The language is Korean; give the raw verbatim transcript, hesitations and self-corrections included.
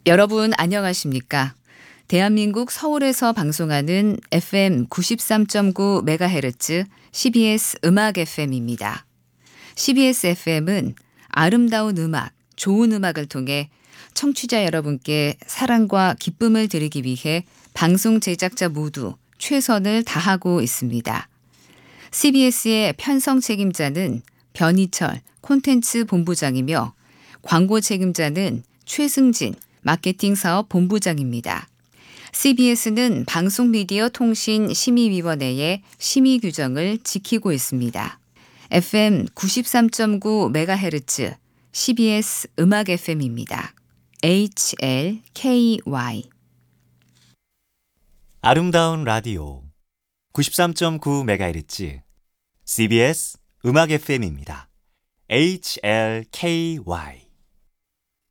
여러분 안녕하십니까? 대한민국 서울에서 방송하는 에프엠 구십삼 점 구 메가헤르츠 씨비에스 음악 에프엠입니다. 씨비에스 에프엠은 아름다운 음악, 좋은 음악을 통해 청취자 여러분께 사랑과 기쁨을 드리기 위해 방송 제작자 모두 최선을 다하고 있습니다. 씨비에스의 편성 책임자는 변희철 콘텐츠 본부장이며 광고 책임자는 최승진 마케팅 사업 본부장입니다. 씨비에스는 방송미디어통신심의위원회의 심의 규정을 지키고 있습니다. 에프엠 구십삼 점 구 메가헤르츠 씨비에스 음악 에프엠입니다. 에이치엘케이와이 아름다운 라디오 구십삼 점 구 메가헤르츠 씨비에스 음악 에프엠입니다. 에이치엘케이와이